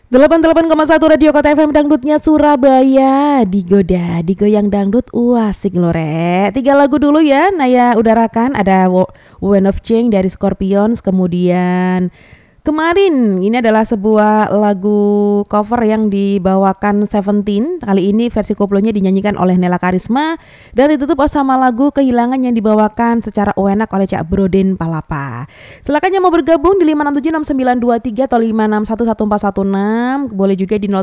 88,1 Radio Kota FM Dangdutnya Surabaya. Digoda, digoyang dangdut, asik loh re. 3 lagu dulu ya, Naya udarakan. Ada Wind of Change dari Scorpions. Kemudian kemarin ini adalah sebuah lagu cover yang dibawakan Seventeen. Kali ini versi koplonya dinyanyikan oleh Nela Karisma. Dan ditutup sama lagu Kehilangan yang dibawakan secara enak oleh Cak Brodin Palapa. Silakan yang mau bergabung di 5676923 atau 5611416. Boleh juga di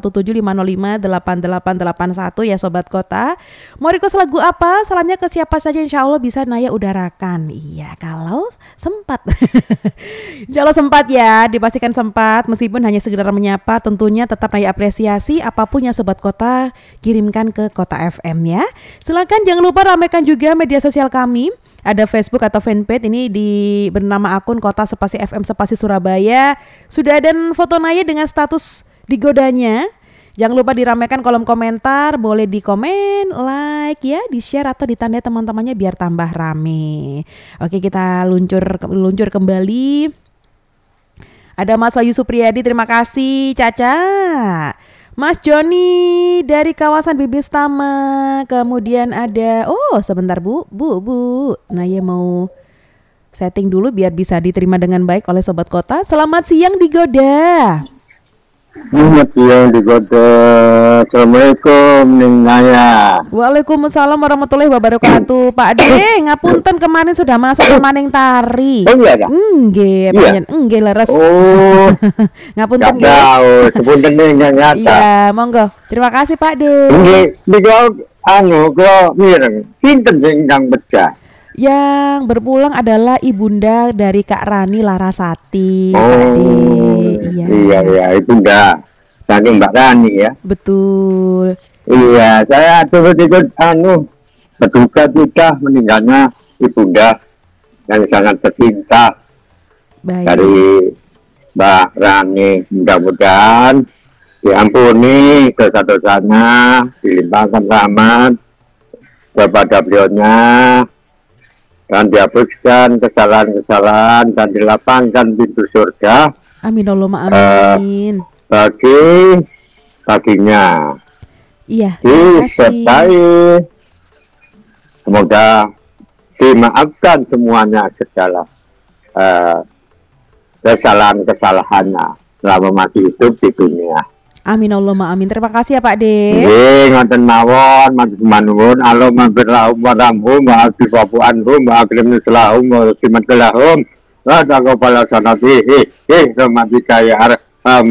081750588881 ya Sobat Kota. Mau request lagu apa? Salamnya ke siapa saja, insya Allah bisa Naya udarakan. Iya, kalau sempat. Insya Allah sempat ya, dipastikan sempat. Meskipun hanya sekedar menyapa, tentunya tetap Naya apresiasi apapun yang Sobat Kota kirimkan ke Kota FM ya. Silakan jangan lupa ramaikan juga media sosial kami. Ada Facebook atau fanpage ini bernama akun Kota Spasi FM Spasi Surabaya. Sudah ada foto Naya dengan status digodanya. Jangan lupa diramaikan kolom komentar, boleh di komen, like ya, di share atau ditandai teman-temannya biar tambah rame. Oke, kita luncur kembali. Ada Mas Wahyu Supriyadi, terima kasih Caca. Mas Joni dari kawasan Bibistama. Kemudian ada, sebentar Bu. Naya mau setting dulu biar bisa diterima dengan baik oleh Sobat Kota. Selamat siang Digoda. Selamat siang Digoda. Assalamualaikum Ning Naya. Waalaikumsalam warahmatullahi wabarakatuh. Pak Ade, ngapunten kemarin sudah masuk ke maning tari. Oh iya dah. Nggih, panjen nggih leres. Oh. Ngapunten nggih. Tahu, sepunten ning nyata. Iya, monggo. Terima kasih Pak De. Nggih, niku kula mireng. Sinten sing ingkang pecah? Yang berpulang adalah ibunda dari Kak Rani Larasati, Pak De. Iya, ibunda. Saking Mbak Rani ya. Betul. Iya, saya turut-ikut berduka cita meninggalnya ibunda yang sangat tercinta. Baik. Dari Mbak Rani. Mudah-mudahan diampuni dosa-dosanya, dilimpahkan rahmat kepada beliaunya, dan dihapuskan kesalahan-kesalahan dan dilapangkan pintu surga. Amin Allahumma amin. Baginya. Iya. Disertai. Semoga dimaafkan semuanya segala kesalahan-kesalahannya selama masih hidup di dunia. Amin Allahumma amin. Terima kasih ya Pak De. Nggih, ngoten mawon, matur Allahumma birrahum wa ramhum wa afifu anhum wa akrim nuslahum wa simat lahum wa taqabbal sanatihi rahmatika ya arham